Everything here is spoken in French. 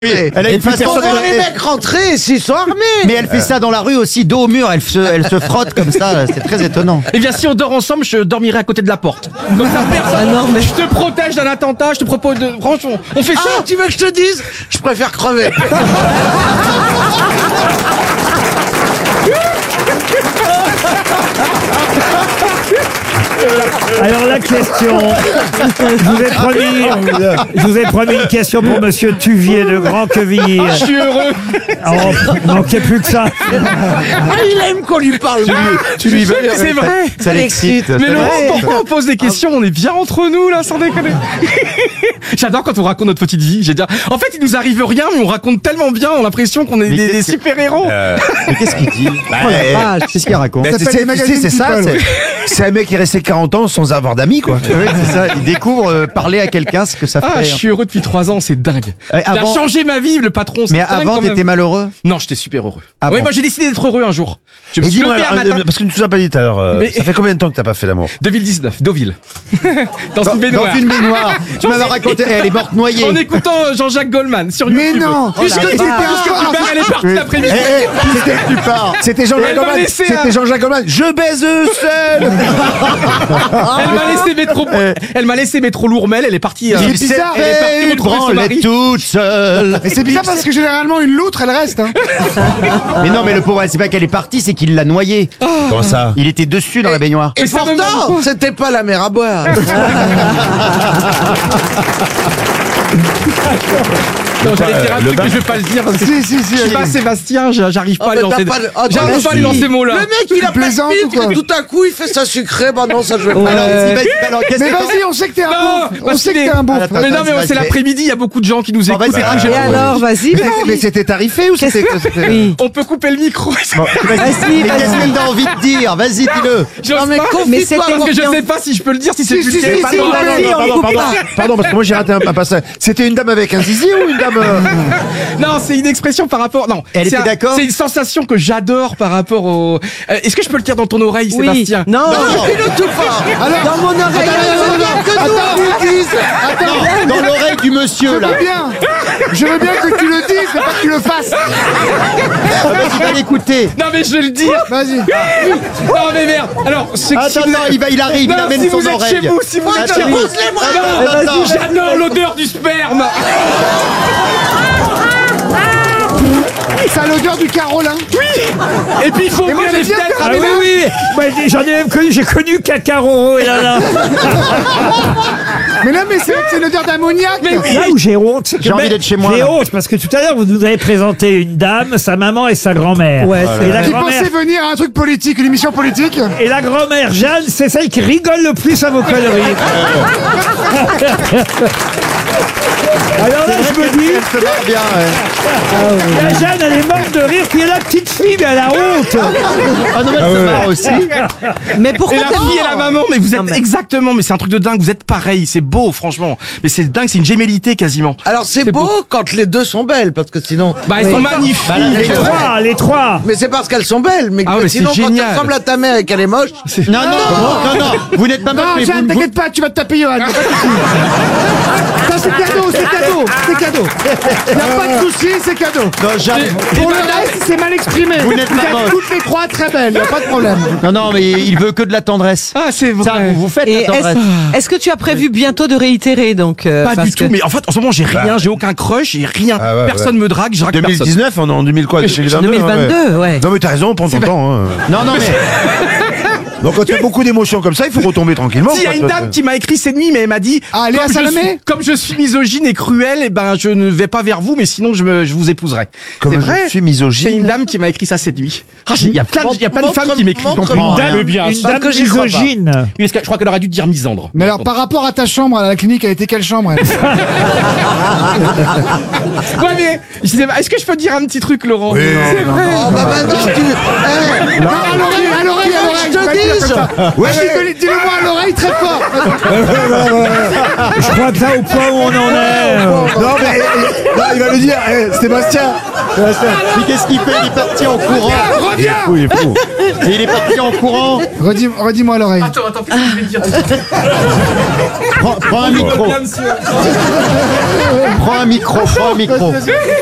Elle a une façon de les mecs rentrer s'ils sont armés. Mais elle fait ça dans la rue aussi, dos au mur, elle se frotte comme ça, c'est très étonnant. Eh bien, si on dort ensemble, je dormirai à côté de la porte. Comme ça, personne. non, mais- Je te protège d'un attentat, je te propose de. Franchement, on fait ça. Ah, tu veux que je te dise? Je préfère crever. Alors la question, je vous ai promis une question pour Monsieur Tuvier de Grand-Quevilly. Je suis heureux. Oh, manquait plus que ça. Ah, il aime qu'on lui parle. Tu lui veux, C'est vrai. ça l'excite. Mais Laurent, pourquoi on pose des questions? On est bien entre nous, là, sans déconner. J'adore quand on raconte notre petite vie. En fait, il nous arrive rien, mais on raconte tellement bien, on a l'impression qu'on est Mais des qu'est-ce que- super-héros. Mais qu'est-ce qu'il dit Qu'est-ce qu'il raconte C'est ça, c'est un mec qui est resté 40 ans sans avoir d'amis, quoi. Oui, c'est ça, il découvre parler à quelqu'un, ce que ça Ah, fait. je suis heureux depuis 3 ans, c'est dingue. Il a Avant- changé ma vie, le patron. c'est Mais dingue, avant, quand même. t'étais malheureux. Non, j'étais super heureux. Ah oui, bon moi j'ai décidé d'être heureux un jour. Je me Et suis dis-moi, levé un matin. parce que tu nous as pas dit tout à l'heure, Mais- ça fait combien de temps que t'as pas fait l'amour? 2019, Deauville. Dans une baignoire. Dans une baignoire. Tu m'avais raconté, elle est morte noyée. En écoutant Jean-Jacques Goldman sur Mais YouTube. non. Puisque Oh là tu là. Hubert, elle est partie l'après-midi. Tu pars. C'était Et Jean-Jacques elle m'a Goldman. laissé C'était Jean-Jacques Goldman. Je baise seul. Elle m'a laissé mettre Lourmel, elle est partie. Il bizarre. Elle est partie retrouver son branlette mari. toute seule. Mais c'est bizarre parce que généralement une loutre elle reste. Hein. Mais non, mais le pauvre, c'est pas qu'elle est partie, c'est qu'il l'a noyée. Comment ça? Il était dessus dans la baignoire. Et pourtant, c'était pas la mer à boire. Non, j'allais dire un truc, mais je vais pas le dire parce que Si, je suis pas Sébastien, j'arrive pas à lui lancer. J'arrive pas à lui lancer ces mots-là. Le mec, il a plaisante pas de ou quoi bite, tout à coup, il fait ça sucré. Bah non, ça je vais pas. Alors, alors, qu'est-ce Mais que vas-y, on sait que t'es un Non, bon. On parce sait que qu'il t'es est- un bon. Attends, Mais non, mais vas-y, c'est vas-y. l'après-midi, il y a beaucoup de gens qui nous Bon, écoutent. vas-y, C'est Et vrai, alors, vas-y, Mais c'était tarifé ou c'était? Oui. On peut couper le micro. Mais Vas-y, qu'est-ce que t'as envie de dire? Vas-y, dis-le. J'ose mais pas, confie-toi, parce que je confiance. sais pas si je peux le dire, si c'est Si, plus si, si, si, Pardon, si, pardon, si, pardon. Pardon, parce que moi j'ai raté un passage. C'était une dame avec un zizi ou une dame? Non, c'est une expression par rapport. Non, Elle c'est était d'accord C'est une sensation que j'adore par rapport au. Est-ce que je peux le dire dans ton oreille, Oui. Sébastien? Non, Dis-le tout fort. dans mon oreille. Dans l'oreille du monsieur, là. Je veux bien que tu le dises, mais pas que tu le fasses. Vas-y, va l'écouter. Non, mais je vais le dire. Vas-y. Non, mais merde. Alors, si Attends, vous non, il arrive, il non, amène si son vous êtes oreille. chez vous, si vous êtes Attends, chez vous. Pousse-les, moi. attends. J'adore l'odeur du sperme. Ça a l'odeur du Carolin. Et puis il faut ouvrir les j'aime bien fenêtres. Ah oui, oui. Moi, j'en ai même connu, j'ai connu Cacaro. Et là. Mais non, mais c'est vrai que c'est l'odeur d'ammoniac. Mais oui. Là où j'ai honte, c'est que J'ai envie d'être chez moi, J'ai là. honte parce que tout à l'heure vous nous avez présenté une dame, sa maman et sa grand-mère. Ouais, c'est et la Qui grand-mère, pensait venir à un truc politique, une émission politique. et la grand-mère Jeanne, c'est celle qui rigole le plus à vos conneries. Alors là, je me dis, Elle se marre bien, ouais. la Jeanne, elle est morte de rire, puis la petite fille, mais elle a honte. Ah non, mais elle se marre aussi. Mais Et pourquoi la t'as fille et la maman, mais vous êtes Non, mais- exactement, mais c'est un truc de dingue, vous êtes pareil, c'est beau, franchement. Mais c'est dingue, c'est une gémellité quasiment. Alors c'est beau quand les deux sont belles, parce que sinon. Bah, elles sont magnifiques. Bah, là, Les trois. Mais c'est parce qu'elles sont belles, mais, Ah ouais, mais sinon c'est quand génial. tu ressembles à ta mère et qu'elle est moche. Non, non, vous n'êtes pas moche, Non, mais Jeanne, vous... t'inquiète pas, tu vas te taper Johan. Ça, c'est cadeau, c'est cadeau, c'est cadeau. Y a pas de souci, c'est cadeau. Non, Jeanne, Pour le reste, c'est mal exprimé. Vous n'êtes pas êtes moche. toutes les trois très belles, y a pas de problème. non, mais il veut que de la tendresse. Ah, c'est vrai. Ça, vous faites Et la tendresse. est-ce que tu as prévu bientôt de réitérer donc Pas parce du tout, que- mais en fait, en ce moment, j'ai rien, j'ai aucun crush, j'ai rien. Ah ouais, Personne me drague, je drague personne. 2019, on est en 2000 quoi? 2022, ouais. Non mais t'as raison, prends ton temps. Hein. Non, mais... Donc quand tu as beaucoup d'émotions comme ça, il faut retomber tranquillement. Si, il y a quoi. une dame qui m'a écrit cette nuit, mais elle m'a dit Ah, Léa comme je Salamé suis- comme je suis misogyne et cruelle, et ben je ne vais pas vers vous, mais sinon je vous épouserai. Comme C'est je vrai. suis C'est misogyne. une dame qui m'a écrit ça cette nuit. Ah, il y a plein de femmes qui m'écrivent. montre-moi. Une dame que j'y crois pas. misogyne. Oui, parce que je crois qu'elle aurait dû dire misandre. Mais alors, par rapport à ta chambre à la clinique, elle était quelle chambre elle Ouais, mais je sais pas, est-ce que je peux dire un petit truc, Laurent? Oui. C'est vrai. Oh bah maintenant tu. Eh, Non, à l'oreille, à l'oreille, à l'oreille. je te tu vas le dire dise. comme ça. Ouais, Vas-y, dis-le moi à l'oreille très fort. Je crois que là, au point où on en est. Non mais non, il va le dire. Sébastien. Mais qu'est-ce qu'il fait? Il est parti en courant. Reviens. Il est fou. Et il est parti en courant. Redis-moi à l'oreille. Attends, qu'est-ce que je vais dire? Prends un micro. Bien, monsieur. Prends un micro.